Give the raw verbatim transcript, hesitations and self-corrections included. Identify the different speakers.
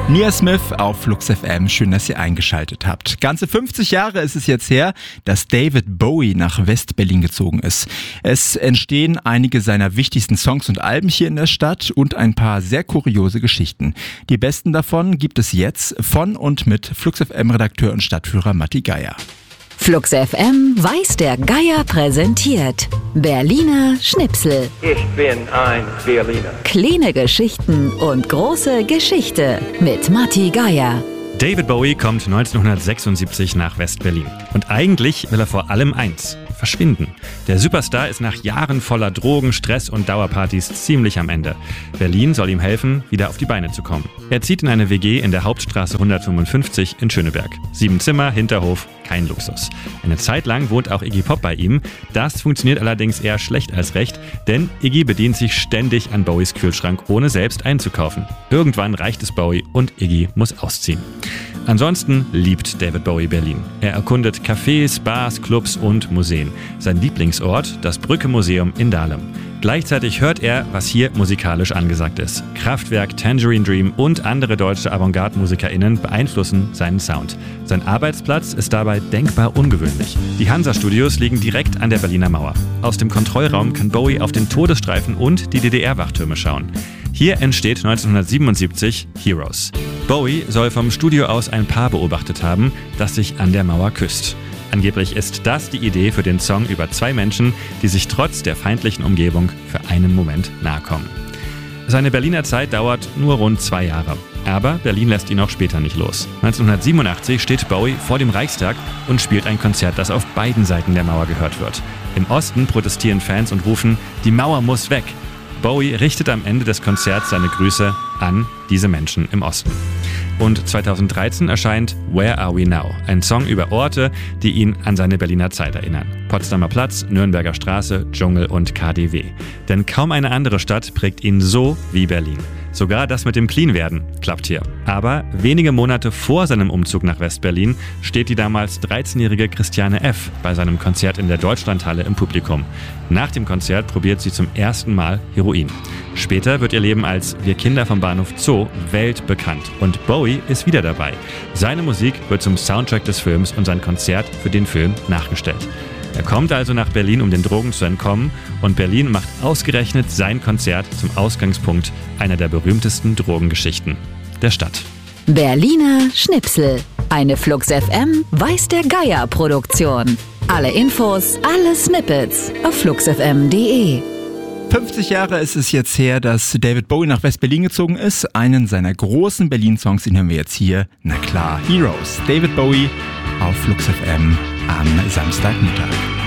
Speaker 1: Nia Smith auf Flux F M, schön, dass ihr eingeschaltet habt. Ganze fünfzig Jahre ist es jetzt her, dass David Bowie nach West-Berlin gezogen ist. Es entstehen einige seiner wichtigsten Songs und Alben hier in der Stadt und ein paar sehr kuriose Geschichten. Die besten davon gibt es jetzt von und mit Flux F M-Redakteur und Stadtführer Matti Geier.
Speaker 2: Flux F M weiß der Geier präsentiert Berliner Schnipsel.
Speaker 3: Ich bin ein Berliner.
Speaker 2: Kleine Geschichten und große Geschichte mit Matti Geier.
Speaker 4: David Bowie kommt neunzehnhundertsechsundsiebzig nach West-Berlin. Und eigentlich will er vor allem eins: verschwinden. Der Superstar ist nach Jahren voller Drogen, Stress und Dauerpartys ziemlich am Ende. Berlin soll ihm helfen, wieder auf die Beine zu kommen. Er zieht in eine W G in der Hauptstraße hundertfünfundfünfzig in Schöneberg. Sieben Zimmer, Hinterhof, kein Luxus. Eine Zeit lang wohnt auch Iggy Pop bei ihm. Das funktioniert allerdings eher schlecht als recht, denn Iggy bedient sich ständig an Bowies Kühlschrank, ohne selbst einzukaufen. Irgendwann reicht es Bowie und Iggy muss ausziehen. Ansonsten liebt David Bowie Berlin. Er erkundet Cafés, Bars, Clubs und Museen. Sein Lieblingsort, das Brücke-Museum in Dahlem. Gleichzeitig hört er, was hier musikalisch angesagt ist. Kraftwerk, Tangerine Dream und andere deutsche Avantgarde-MusikerInnen beeinflussen seinen Sound. Sein Arbeitsplatz ist dabei denkbar ungewöhnlich. Die Hansa-Studios liegen direkt an der Berliner Mauer. Aus dem Kontrollraum kann Bowie auf den Todesstreifen und die D D R-Wachtürme schauen. Hier entsteht neunzehnhundertsiebenundsiebzig Heroes. Bowie soll vom Studio aus ein Paar beobachtet haben, das sich an der Mauer küsst. Angeblich ist das die Idee für den Song über zwei Menschen, die sich trotz der feindlichen Umgebung für einen Moment nahe kommen. Seine Berliner Zeit dauert nur rund zwei Jahre. Aber Berlin lässt ihn auch später nicht los. neunzehnhundertsiebenundachtzig steht Bowie vor dem Reichstag und spielt ein Konzert, das auf beiden Seiten der Mauer gehört wird. Im Osten protestieren Fans und rufen: Die Mauer muss weg! Bowie richtet am Ende des Konzerts seine Grüße an diese Menschen im Osten. Und zweitausenddreizehn erscheint Where Are We Now? Ein Song über Orte, die ihn an seine Berliner Zeit erinnern. Potsdamer Platz, Nürnberger Straße, Dschungel und K D W. Denn kaum eine andere Stadt prägt ihn so wie Berlin. Sogar das mit dem Clean-Werden klappt hier. Aber wenige Monate vor seinem Umzug nach West-Berlin steht die damals dreizehnjährige Christiane F. bei seinem Konzert in der Deutschlandhalle im Publikum. Nach dem Konzert probiert sie zum ersten Mal Heroin. Später wird ihr Leben als Wir Kinder vom Bahnhof Zoo weltbekannt. Und Bowie ist wieder dabei. Seine Musik wird zum Soundtrack des Films und sein Konzert für den Film nachgestellt. Er kommt also nach Berlin, um den Drogen zu entkommen, und Berlin macht ausgerechnet sein Konzert zum Ausgangspunkt einer der berühmtesten Drogengeschichten der Stadt.
Speaker 2: Berliner Schnipsel. Eine Flux F M weiß der Geier Produktion. Alle Infos, alle Snippets auf flux f m punkt d e.
Speaker 1: fünfzig Jahre ist es jetzt her, dass David Bowie nach West-Berlin gezogen ist. Einen seiner großen Berlin-Songs, den hören wir jetzt hier. Na klar, Heroes. David Bowie auf Flux F M am Samstagmittag.